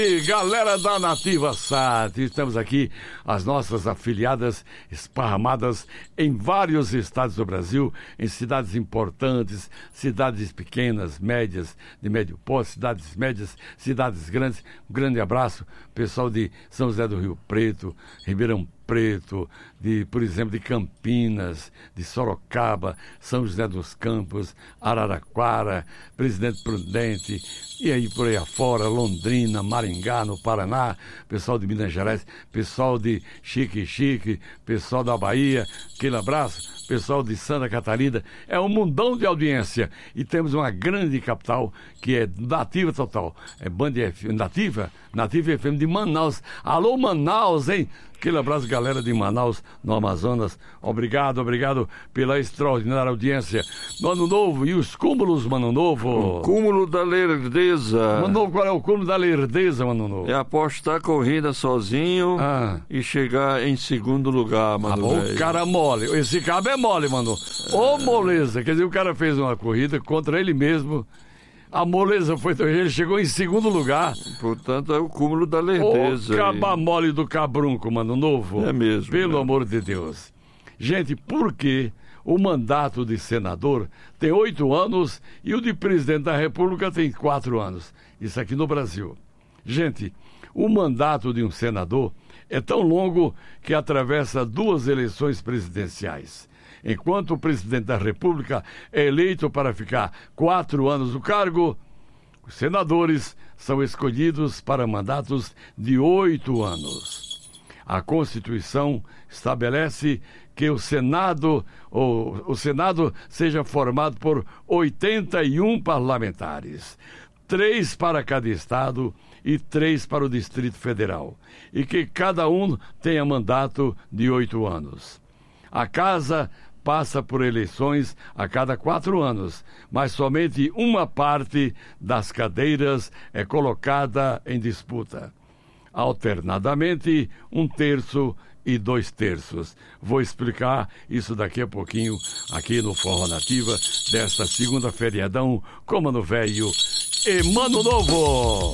E galera da Nativa Sat, estamos aqui, as nossas afiliadas esparramadas em vários estados do Brasil, em cidades importantes, cidades pequenas, médias, de médio porte, cidades médias, cidades grandes. Um grande abraço, pessoal de São José do Rio Preto, Ribeirão Preto, por exemplo, de Campinas, de Sorocaba, São José dos Campos, Araraquara, Presidente Prudente, e aí por aí afora, Londrina, Maringá, no Paraná, pessoal de Minas Gerais, pessoal de Chique, pessoal da Bahia, aquele abraço, pessoal de Santa Catarina, é um mundão de audiência, e temos uma grande capital que é Nativa Total, é Band FM, Nativa FM de Manaus. Alô Manaus, hein? Aquele abraço, galera de Manaus, no Amazonas. Obrigado pela extraordinária audiência. No Ano Novo, e os cúmulos, Mano Novo? O cúmulo da lerdeza. Mano Novo, qual é o cúmulo da lerdeza, Mano Novo? É apostar a corrida sozinho e chegar em segundo lugar, Mano. O cara mole. Esse cabo é mole, Mano. Ô, moleza. Quer dizer, o cara fez uma corrida contra ele mesmo. A moleza foi... Ele chegou em segundo lugar. Portanto, é o cúmulo da lerdeza. O caba mole do cabrunco, Mano Novo. É mesmo. Pelo amor de Deus. Gente, por que o mandato de senador tem 8 anos e o de presidente da República tem 4 anos? Isso aqui no Brasil. Gente, o mandato de um senador é tão longo que atravessa 2 eleições presidenciais. Enquanto o presidente da República é eleito para ficar 4 anos no cargo, os senadores são escolhidos para mandatos de 8 anos. A Constituição estabelece que o Senado seja formado por 81 parlamentares, 3 para cada estado e 3 para o Distrito Federal, e que cada um tenha mandato de 8 anos. A Casa passa por eleições a cada 4 anos, mas somente uma parte das cadeiras é colocada em disputa. Alternadamente, 1/3 e 2/3. Vou explicar isso daqui a pouquinho aqui no Forró Nativa, desta segunda feriadão, com Mano Velho e Mano Novo.